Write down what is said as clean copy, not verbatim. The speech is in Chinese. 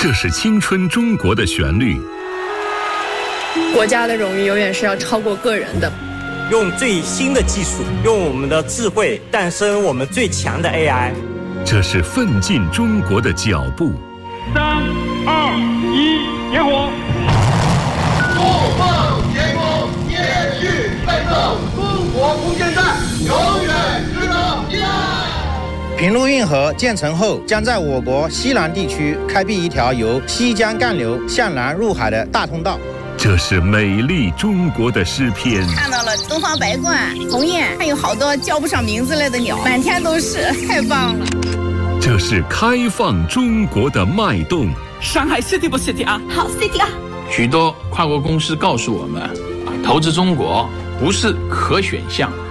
这是青春中国的旋律。 国家的荣誉永远是要超过个人的。 用最新的技术，用我们的智慧诞生我们最强的 AI。 这是奋进中国的脚步。 3、2、1，点火！ 不放天空，继续奋斗，中国空间站永远值得依赖。 平陆运河建成后，将在我国西南地区开辟一条由西江干流向南入海的大通道。 这是美丽中国的诗篇。 看到了东方白鹳、鸿雁，还有好多叫不上名字来的鸟，满天都是，太棒了。 这是开放中国的脉动。 上海 City 不 City 啊？ 好 City 啊！ 许多跨国公司告诉我们，投资中国不是可选项，